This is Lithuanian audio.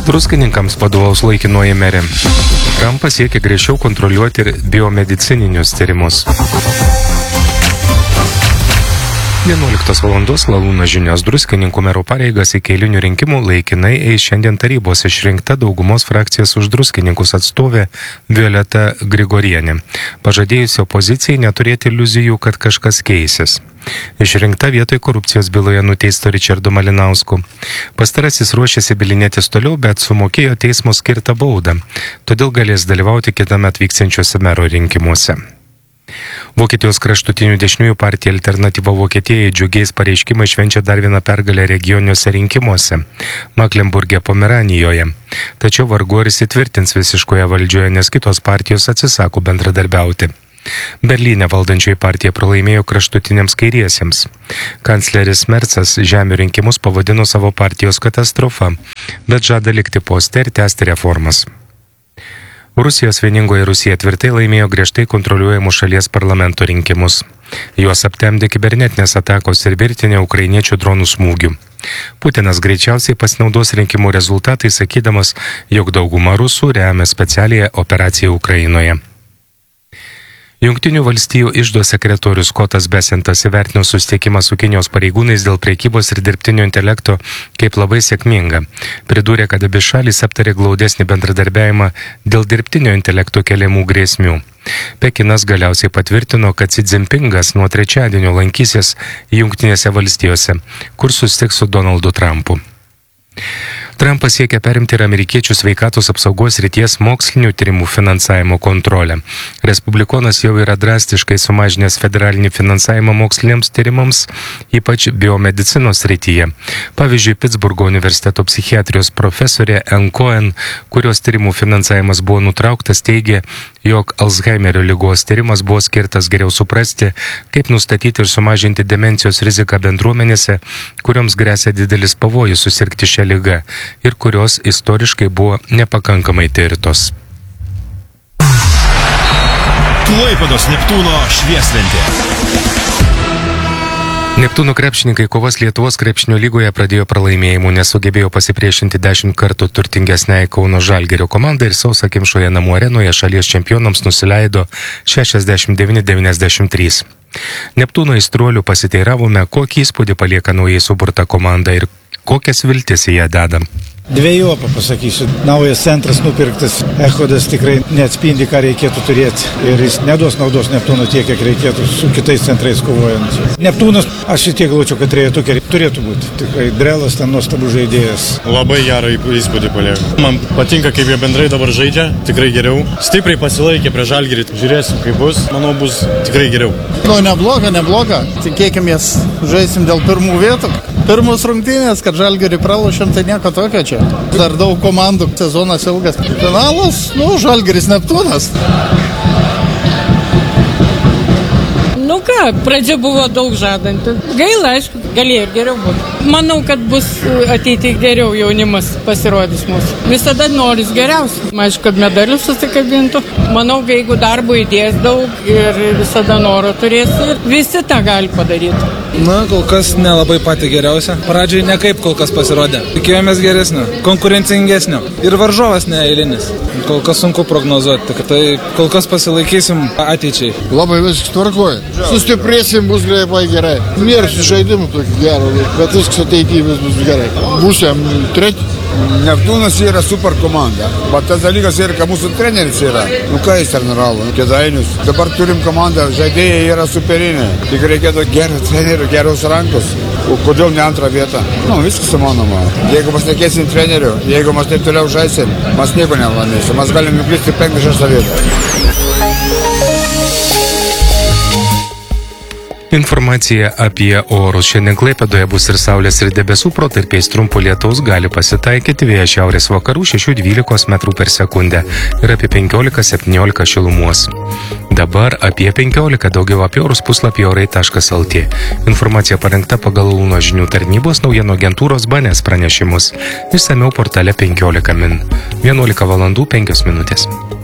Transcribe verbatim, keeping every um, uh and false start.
Druskininkams vadovaus laikinoji merė. Trampas siekia griežčiau kontroliuoti ir biomedicininius tyrimus. vienuoliktos valandos Lalūno žinios. Druskininkų mero pareigas iki eilinių rinkimų laikinai eis šiandien tarybos išrinkta daugumos frakcijos už druskininkus atstovė Violeta Grigorienė, pažadėjusi opozicijai neturėti iliuzijų, kad kažkas keisis. Išrinkta vietoj korupcijos byloje nuteisto Ričardo Malinausku. Pastarasis ruošiasi bylinėtis toliau, bet sumokėjo teismo skirtą baudą, todėl galės dalyvauti kitąmet vyksiančiuose mero rinkimuose. Vokietijos kraštutinių dešiniųjų partija Alternatyva Vokietijai džiugiais pareiškimais švenčia dar vieną pergalę regioniuose rinkimuose Maklenburge Pomeranijoje. Tačiau vargu ar įsitvirtins visiškoje valdžioje, nes kitos partijos atsisako bendradarbiauti. Berlyne valdančioji partija pralaimėjo kraštutiniams kairiesiems. Kancleris Mercas žemių rinkimus pavadino savo partijos katastrofa, bet žada likti poste ir tęsti reformas. Rusijos vieningoji Rusija tvirtai laimėjo griežtai kontroliuojamų šalies parlamento rinkimus. Juos aptemdė kibernetinės atakos ir virtinė ukrainiečių dronų smūgių. Putinas greičiausiai pasinaudos rinkimų rezultatai, sakydamas, jog dauguma rusų remia specialiąją operaciją Ukrainoje. Jungtinių valstijų iždo sekretorius Skotas Besentas įvertino susitikimą su Kinijos pareigūnais dėl prekybos ir dirbtinio intelekto kaip labai sėkmingą. Pridūrė, kad abi šalys aptarė glaudesnį bendradarbiavimą dėl dirbtinio intelekto keliamų grėsmių. Pekinas galiausiai patvirtino, kad Xi Jinpingas nuo trečiadienio lankysis Jungtinėse valstijose, kur susitiks su Donaldu Trumpu. Trumpas siekia perimti ir amerikiečių sveikatos apsaugos srities mokslinių tyrimų finansavimo kontrolę. Respublikonas jau yra drastiškai sumažinęs federalinį finansavimą moksliniams tyrimams, ypač biomedicinos srityje. Pavyzdžiui, Pittsburgo universiteto psichiatrijos profesorė Ann Cohen, kurios tyrimų finansavimas buvo nutrauktas, teigė, jog Alzheimerio ligos tyrimas buvo skirtas geriau suprasti, kaip nustatyti ir sumažinti demencijos riziką bendruomenėse, kurioms gresia didelis pavojus susirgti šią ligą ir kurios istoriškai buvo nepakankamai tirtos. Klaipėdos Neptūno švieslentė. Neptūno krepšininkai kovas Lietuvos krepšinio lygoje pradėjo pralaimėjimų, nesugebėjo pasipriešinti dešimt kartų turtingesnei Kauno Žalgirio komandai ir sausakimšoje namų arenoje šalies čempionams nusileido šešiasdešimt devyni devyniasdešimt trys. Neptūno aistruolių pasiteiravome, kokį įspūdį palieka naujai suburta komanda ir kokias viltis į ją dedam. Dvejopą pasakysiu. Naujas centras nupirktas. Echodas tikrai neatspindi, ką reikėtų turėti. Ir jis neduos naudos Neptūno tiek, kiek reikėtų su kitais centrais kovojant. Neptūnas, aš šiek tiek galvočiau, kad trejetukė turėtų būti. Tikrai Drelas ten nuostabus žaidėjas. Labai gerą įspūdį palieka. Man patinka, kaip jie bendrai dabar žaidžia. Tikrai geriau. Stipriai pasilaikė prie Žalgirį. Žiūrėsim, kaip bus. Manau, bus tikrai geriau. Nu, nebloga, nebloga. Tikėkimės, žaisim dėl pirmų vietų. Pirmus rungtynės, kad Žalgirį pralošėm, tai nieko tokio čia. Dar daug komandų, sezonas ilgas. Finalas, nu, Žalgiris Neptūnas. Nu ką, pradžia buvo daug žadanti. Gaila, aišku, galėjo ir geriau būti. Manau, kad bus ateityje geriau jaunimas pasirodys mūsų. Visada noris geriausių. Aišku, kad medalius susikabintų. Manau, kad jeigu darbo įdės daug ir visada noro turės, visi tą gali padaryti. Na, kol kas nelabai pati geriausia. Pradžiai ne kaip kol kas pasirodė. Tikėjomės geresnio, konkurencingesnio. Ir varžovas neeilinis. Kol kas sunku prognozuoti, tik tai kol kas pasilaikysim ateičiai. Labai viskas tvarkoja. Sustiprėsim, bus greipai gerai. Nėra žaidimų tokį gerą, bet viskas ateityje bus gerai. Būsim treti. Neptūnas yra super komanda, bet tas dalykas yra, kad mūsų treneris yra. Nu ką jis treniravo? Kėdainius. Dabar turim komandą, žaidėjai yra superinė. Tik reikėtų gerų trenerių, geros rankos. O kodėl ne antrą vietą? Nu, viskas įmanoma. Jeigu mes nekėsim trenerių, jeigu mes taip toliau žaisim, mes nieko nelaimėsim. Mes galim nukristi penktą šeštą vietą. Informacija apie orus. Šiandien Klaipėdoje bus ir saulės ir debesų, protarpiais trumpo lietaus gali pasitaikyti, vėjas šiaurės vakarų šešių dvylikos metrų per sekundę ir apie penkiolika septyniolika šilumos. Dabar apie penkiolika, daugiau apie orus puslapyje orai taškas lt. Informacija parengta pagal Lalūno žinių tarnybos naujienų agentūros B N S pranešimus. Išsamiau portale penkiolika min. vienuolika valandų penkios minutės.